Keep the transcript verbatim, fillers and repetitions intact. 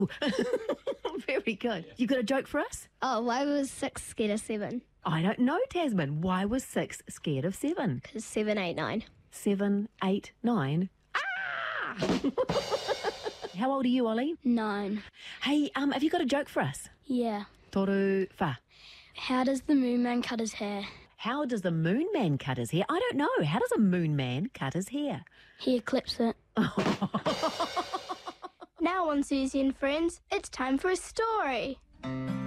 Very good. You got a joke for us? Oh, why was six scared of seven? I don't know, Tasman. Why was six scared of seven? Because seven, eight, nine. Seven, eight, nine. Ah! How old are you, Ollie? Nine. Hey, um, have you got a joke for us? Yeah. Toru wha. How does the moon man cut his hair? How does the moon man cut his hair? I don't know. How does a moon man cut his hair? He clips it. Now on Susie and Friends, it's time for a story.